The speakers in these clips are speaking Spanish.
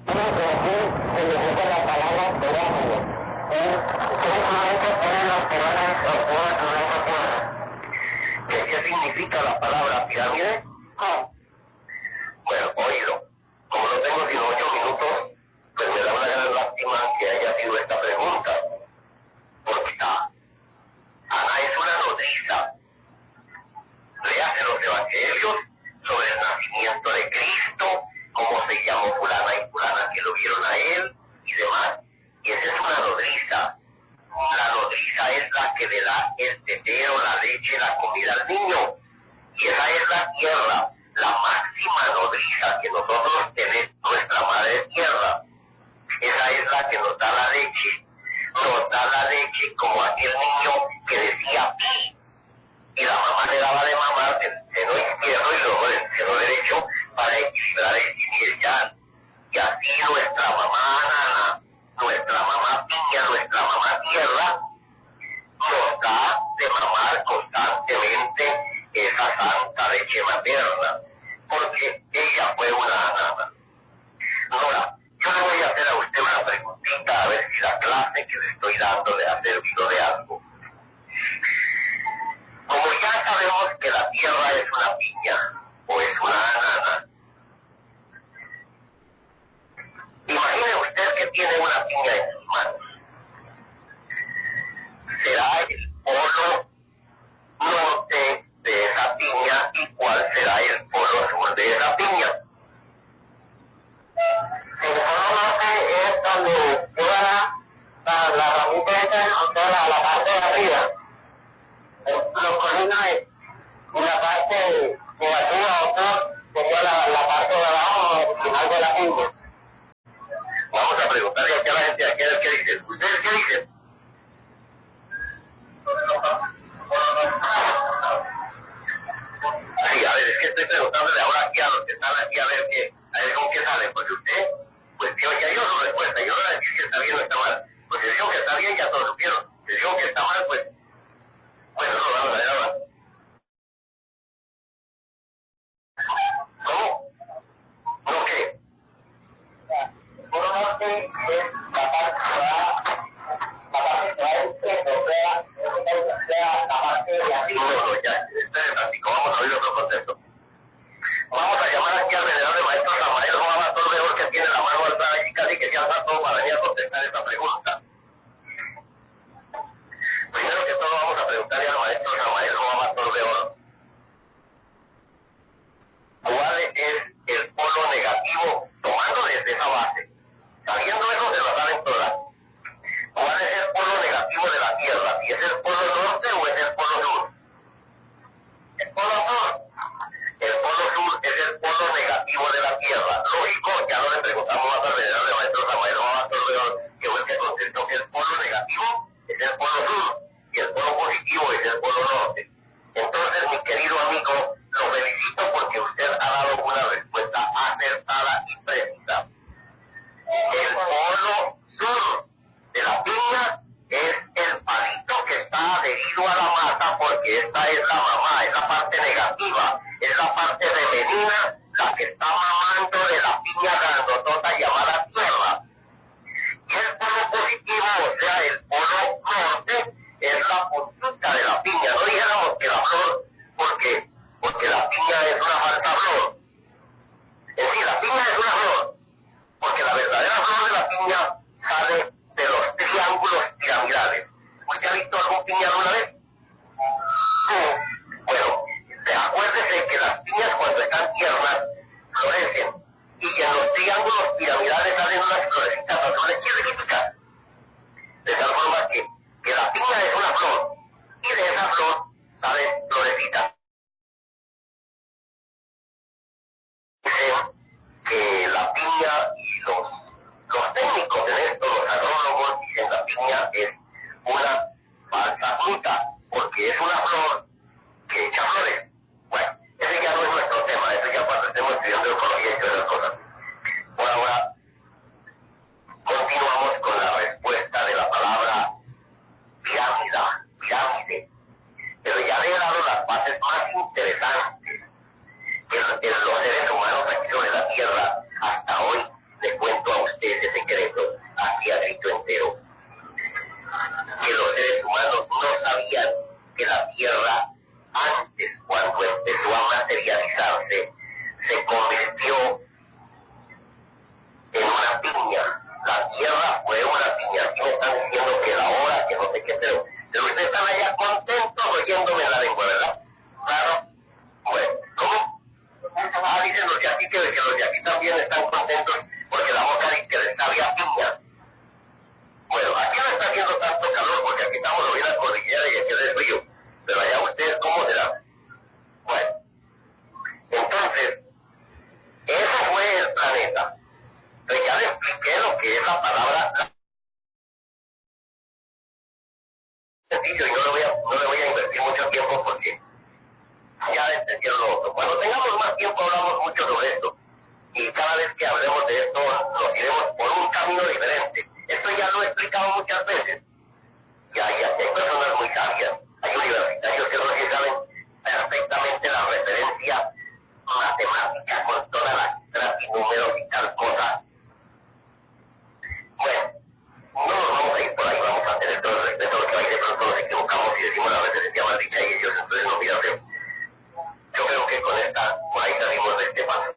Una creación significa la palabra terágeno. Simplemente ponen los pilares o una cabeza plana. ¿Qué significa la palabra pirámide? Bueno, oído. Como no tengo sino 8 minutos, pues me da una gran lástima que haya sido esta pregunta. Porque Ana es una nodriza. Léase los evangelios sobre el nacimiento de Cristo, cómo se llamó fulana y fulana que lo vieron a él y demás. Y esa es una nodriza. La nodriza es la que le da el tetero, la leche, la comida al niño. Y esa es la tierra, la máxima nodriza que nosotros tenemos, nuestra madre tierra. Esa es la que nos da la leche como aquel niño que decía pi. Y la mamá le daba de mamar del seno izquierdo y luego del seno derecho para equilibrar el yin y el yang. Y así nuestra mamá Nana, nuestra mamá piña, nuestra mamá tierra, nos da de mamar constantemente esa santa leche materna, porque ella fue una nana. Ahora, yo le voy a hacer a usted una preguntita a ver si la clase que le estoy dando le ha servido de algo. Como ya sabemos que la tierra es una piña o es una nana, imagine usted que tiene una piña en sus manos. ¿Será el polo norte de esa piña y cuál será el polo sur de esa piña? El polo norte es donde queda la ramita esa, o sea, la parte de arriba. Los colinos es una parte negativa o sur, sería la parte de abajo, al final de la piña. Vamos a preguntarle aquí a la gente aquí a ver qué dicen. ¿Ustedes qué dicen? Sí, a ver, es que estoy preguntándole ahora aquí a los que están aquí a ver con qué salen. Pues usted, pues ya dio su respuesta. Yo no voy a decir si está bien o está mal. Pues si digo que está bien, ya todos supieron. Si digo que está mal, pues, bueno, no vamos a ver ahora. ¿Cómo? ¿No qué? El polo norte es la parte que va este, o sea, la parte de arriba. No, ya, espere tantito, vamos a oír otro concepto. Vamos a llamar aquí al venerable maestro Samael Juan Pastor Mejor, que tiene la mano alzada y casi que se alza todo para venir a contestar esta pregunta. Primero que todo vamos a preguntarle al maestro Samael Juan Pastor Mejor, ¿cuál es el polo negativo, tomando desde esa base? Sabiendo eso se lo saben todas. ¿Cuál es el polo negativo de la Tierra? ¿Si es el polo norte o es el polo sur? El polo sur. El polo sur es el polo negativo de la Tierra. Lógico, ya no le preguntamos más al venerable maestro Samael Juan Pastor, que fue el que contestó que el polo negativo es el polo sur y el polo positivo es el polo norte. Entonces, mi querido amigo, lo felicito porque usted ha dado una respuesta acertada y precisa. El polo sur de la piña es el palito que está adherido a la masa, porque esta es la mamá, es la parte negativa, es la parte femenina, la que está mamando de la piña grandotota llamada tierra. Y el polo positivo, o sea, el polo norte, es la puntita de la piña. No dijéramos que la flor, porque la piña es una falsa flor. Es decir, la piña es una flor, porque la verdadera flor de la piña sale de los triángulos piramidales. ¿Usted ha visto algún piña alguna vez? Bueno, acuérdese que las piñas cuando están tiernas florecen, y en los triángulos piramidales salen unas florecitas azules chiquititas. De tal forma que la piña es una flor, y de esa flor salen florecitas. Dicen que la piña y los técnicos en esto, los agrólogos, dicen la piña es una falsa fruta, porque es una flor que echa flores. Bueno, ese ya no es nuestro tema, ese ya cuando estemos estudiando ecología y todas esas cosas. Por ahora, continuamos con la respuesta de la palabra pirámide. Pero ya le he dado las bases más interesantes que los seres humanos aquí sobre la Tierra hasta hoy. Les cuento a aquí también están contentos porque la boca dice que les sabía piña. Bueno, aquí no está haciendo tanto calor porque aquí estamos en la cordillera y aquí es frío, pero allá ustedes cómo será. Bueno, entonces, eso fue el planeta. Pero ya les expliqué lo que es la palabra sencillo y no le voy a invertir mucho tiempo porque ya entendieron lo otro. Cuando tengamos más tiempo hablamos mucho sobre esto y cada vez que hablemos de esto nos iremos por un camino diferente. Esto ya lo he explicado muchas veces. Y hay personas muy sabias, hay universitarios que no sé si saben perfectamente la referencia matemática con todas las letras y números y tal cosa. Bueno, no nos vamos a ir por ahí, vamos a tener todo el respeto porque ahí de pronto nos equivocamos y decimos la referencia más dicha y ellos entonces nos miran feo. Yo creo que con esta, por ahí salimos de este paso.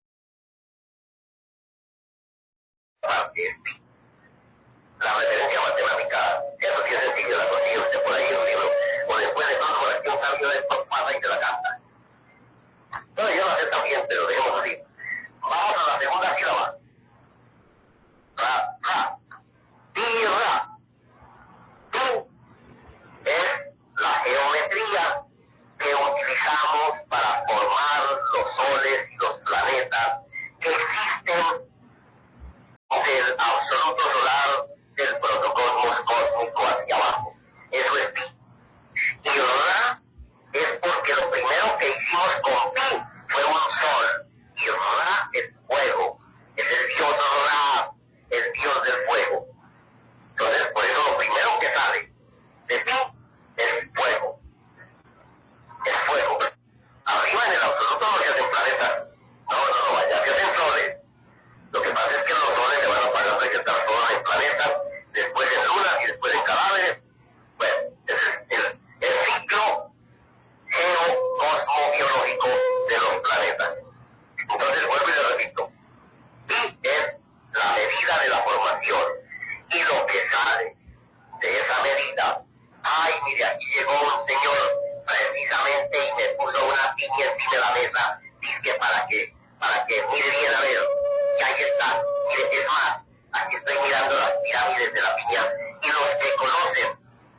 La referencia matemática, eso sí es sencillo, la consigue usted por ahí en un libro, o después de todo, por aquí un sabio de esto pasa y te la canta. No, yo lo sé también, pero dejemos así. Vamos a la segunda sílaba. Ra, ra, ti, ra. Tu es la geometría que utilizamos para formar los soles y los planetas que existen del absoluto solar del protocosmos cósmico hacia abajo. Eso es pi. Y Ra es porque lo primero que hicimos con pi fue un sol. Y Ra es fuego. Es el dios Ra, el dios del fuego. Entonces, por eso lo primero que sale de pi es fuego. Es fuego. Arriba en el absoluto no se hacen planetas. No, allá se hacen soles. Lo que pasa es que los soles se van apagando y están todos en planetas, después en lunas y después en cadáveres. Bueno, ese es el ciclo geocosmobiológico de los planetas. Entonces vuelvo y le repito. Pi es la medida de la formación y lo que sale de esa medida. Ay, mire, aquí llegó un señor precisamente y me puso una piña encima de la mesa. Dice que para que mire bien a ver. Y ahí está, mire, es más, aquí estoy mirando las pirámides de la piña y los que conocen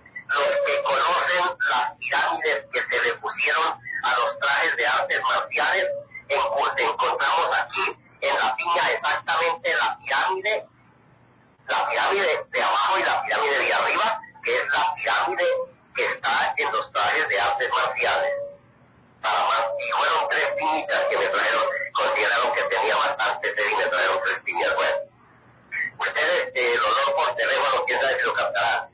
las pirámides que se le pusieron a los trajes de artes marciales, encontramos aquí en la piña exactamente la pirámide de abajo y la pirámide de arriba, que es la pirámide que está en los trajes de artes marciales. Nada más, y fueron 3 piñitas que me trajeron, consideraron que tenía bastante sed y me trajeron 3 piñas. Bueno, ustedes los dos por teléfono, quién sabe si lo captarán.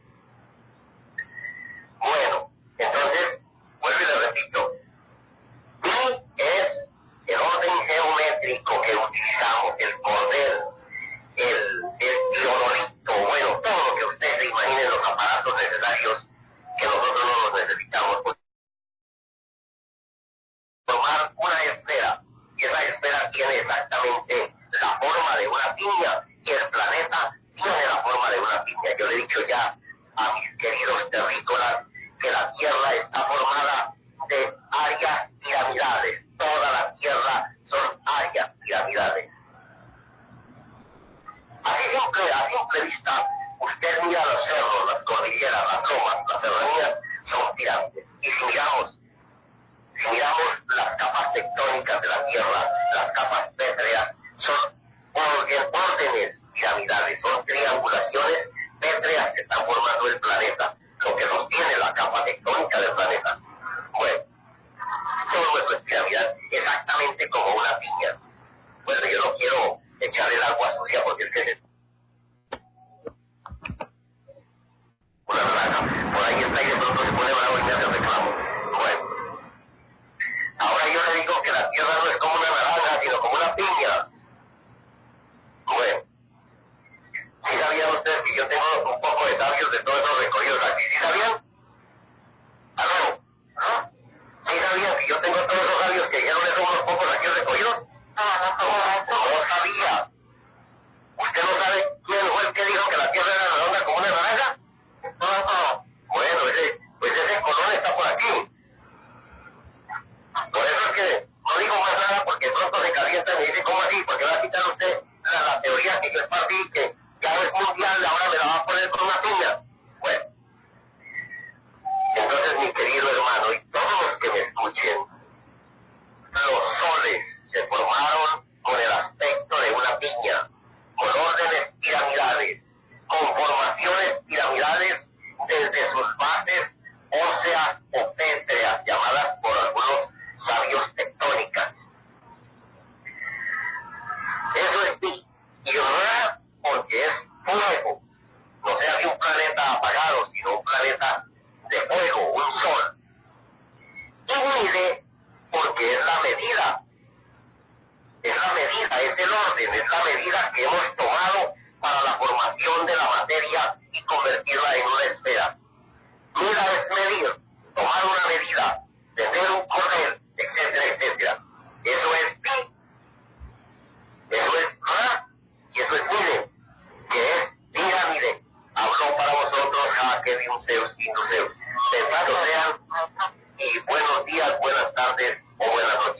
Bueno, entonces, vuelvo y le repito, pi es el orden geométrico que utilizamos, el cordel, el teodolito, bueno, todo lo que ustedes se imaginen, los aparatos necesarios, que nosotros no los necesitamos, pues, formar una esfera, y esa esfera tiene exactamente la forma de una piña, y el planeta tiene la forma de una piña. Yo le he dicho ya a mis queridos terrícolas que la Tierra está formada de áreas piramidales, toda la Tierra son áreas piramidales. A simple vista, usted mira los cerros, las cordilleras, las lomas, las serranías, son pirámides. Y si miramos las capas tectónicas de la Tierra, las capas pétreas, son órdenes piramidales, son triangulaciones pétreas que están formando el planeta, lo que sostiene la capa tectónica del planeta. Bueno, todo eso es piramidal, exactamente como una piña. Bueno, yo no quiero echar el agua sucia porque es que es una naranja. Por ahí está y de pronto se pone bravo y me hace reclamo. Bueno, ahora yo le digo que la Tierra no es como una naranja, sino como una piña. Bueno, ¿sí sabían ustedes que yo tengo un poco de sabios de todos esos recogidos aquí? ¿Sí sabían? ¿Aló? ¿Ah? ¿Sí sabían que yo tengo todos esos sabios que ya no le son unos pocos aquí recogidos? No sabía. ¿Usted no sabe quién fue el que dijo que la Tierra era redonda como una naranja? Bueno, ese Colón está por aquí. Por eso es que no digo más nada porque pronto se calienta y me dice, ¿cómo así? Porque y Ra porque es fuego, no sea que un planeta apagado, sino un planeta de fuego, un sol. Y Mide porque es la medida, es el orden, es la medida que hemos tomado para la formación de la materia y convertirla en una esfera. Mida es medir, tomar una medida, tener un